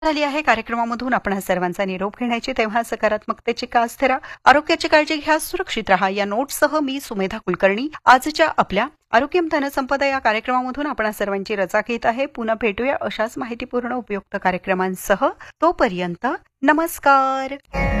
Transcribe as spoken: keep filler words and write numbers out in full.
झाली आहे कार्यक्रमामधून आपण सर्वांचा निरोप घेण्याची, तेव्हा सकारात्मकतेची कास धरा, आरोग्याची काळजी घ्या, सुरक्षित राहा या नोटसह मी सुमेधा कुलकर्णी आजच्या आपल्या आरोग्यम धनसंपदा या कार्यक्रमामधून आपण सर्वांची रजा घेत आहे. पुन्हा भेटूया अशाच माहितीपूर्ण उपयुक्त कार्यक्रमांसह. तोपर्यंत नमस्कार.